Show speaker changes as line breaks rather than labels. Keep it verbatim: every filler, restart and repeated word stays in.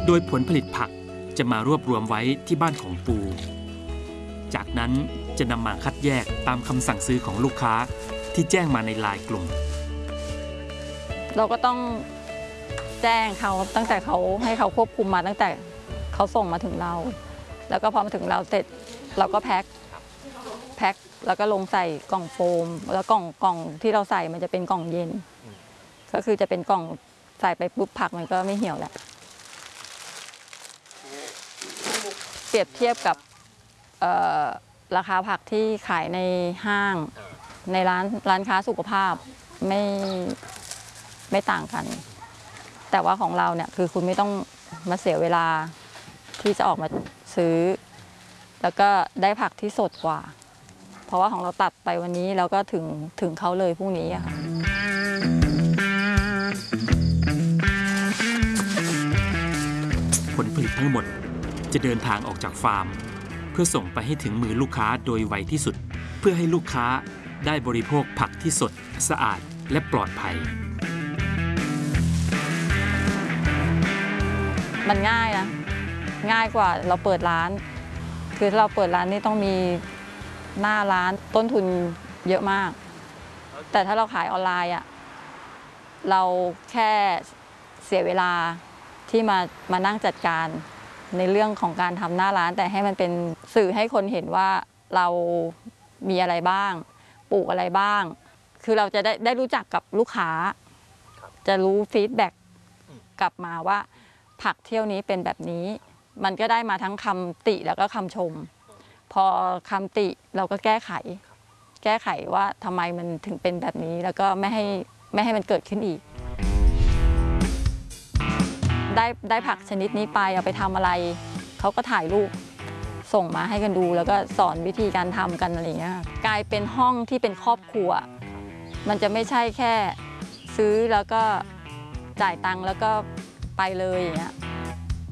โดยผลผลิตผักจะมารวบรวมไว้ที่บ้านของปูจากนั้นจะนำมาคัดแยกตามคำสั่งซื้อของลูกค้าที่แจ้งมาในไลน์กลุ่ม
เราก็ต้องแจ้งเขาตั้งแต่เขาให้เขาควบคุมมาตั้งแต่เขาส่งมาถึงเราแล้วก็พอมาถึงเราเสร็จเราก็แพ็คแพ็คแล้วก็ลงใส่กล่องโฟมแล้วกล่องกล่องที่เราใส่มันจะเป็นกล่องเย็นก็คือจะเป็นกล่องใส่ไปปุ๊บผักมันก็ไม่เหี่ยวแหละเปรียบเทียบกับราคาผักที่ขายในห้างในร้านร้านค้าสุขภาพไม่ไม่ต่างกันแต่ว่าของเราเนี่ยคือคุณไม่ต้องมาเสียเวลาที่จะออกมาซื้อแล้วก็ได้ผักที่สดกว่าเพราะว่าของเราตัดไปวันนี้แล้วก็ถึงถึงเขาเลยพรุ่งนี้ค่ะ
ผลผลิตทั้งหมดจะเดินทางออกจากฟาร์มเพื่อส่งไปให้ถึงมือลูกค้าโดยไวที่สุดเพื่อให้ลูกค้าได้บริโภคผักที่สดสะอาดและปลอดภัย
มันง่ายนะง่ายกว่าเราเปิดร้านคือถ้าเราเปิดร้านนี่ต้องมีหน้าร้านต้นทุนเยอะมากแต่ถ้าเราขายออนไลน์อ่ะเราแค่เสียเวลาที่มามานั่งจัดการในเรื่องของการทำหน้าร้านแต่ให้มันเป็นสื่อให้คนเห็นว่าเรามีอะไรบ้างปลูกอะไรบ้างคือเราจะได้ได้รู้จักกับลูกค้าจะรู้ฟีดแบ็กกลับมาว่าผักเที่ยวนี้เป็นแบบนี้มันก็ได้มาทั้งคำติแล้วก็คำชมพอคำติเราก็แก้ไขแก้ไขว่าทำไมมันถึงเป็นแบบนี้แล้วก็ไม่ให้ไม่ให้มันเกิดขึ้นอีกได้ได้ผักชนิดนี้ไปเอาไปทำอะไรเขาก็ถ่ายรูปส่งมาให้กันดูแล้วก็สอนวิธีการทำกันอะไรอย่างเงี้ยกลายเป็นห้องที่เป็นครอบครัวมันจะไม่ใช่แค่ซื้อแล้วก็จ่ายตังค์แล้วก็ไปเลยอย่างเงี้ย